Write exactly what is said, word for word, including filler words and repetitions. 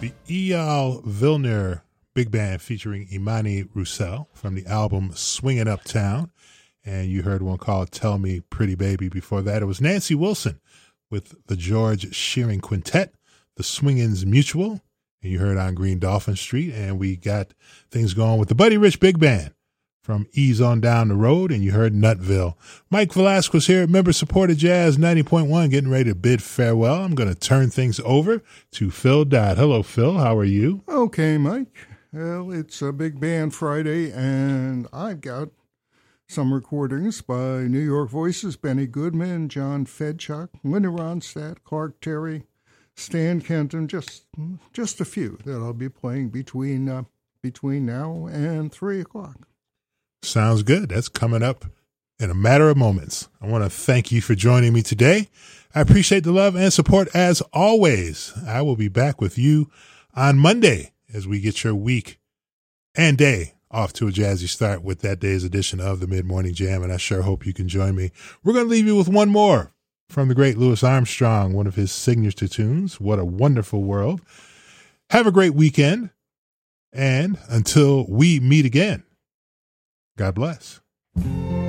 The Eyal Vilner Big Band featuring Imani Roussel from the album Swingin' Uptown. And you heard one called Tell Me Pretty Baby. Before that, it was Nancy Wilson with the George Shearing Quintet, the Swingin's Mutual. And you heard On Green Dolphin Street. And we got things going with the Buddy Rich Big Band from Ease On Down the Road. And you heard Nutville. Mike Velasquez here at Member Supported Jazz ninety point one, getting ready to bid farewell. I'm going to turn things over to Phil Dodd. Hello, Phil. How are you? Okay, Mike. Well, it's a Big Band Friday, and I've got some recordings by New York Voices, Benny Goodman, John Fedchuk, Linda Ronstadt, Clark Terry, Stan Kenton, just just a few that I'll be playing between uh, between now and three o'clock. Sounds good. That's coming up in a matter of moments. I want to thank you for joining me today. I appreciate the love and support as always. I will be back with you on Monday as we get your week and day off to a jazzy start with that day's edition of the Mid-Morning Jam, and I sure hope you can join me. We're going to leave you with one more from the great Louis Armstrong, one of his signature tunes, What a Wonderful World. Have a great weekend, and until we meet again, God bless.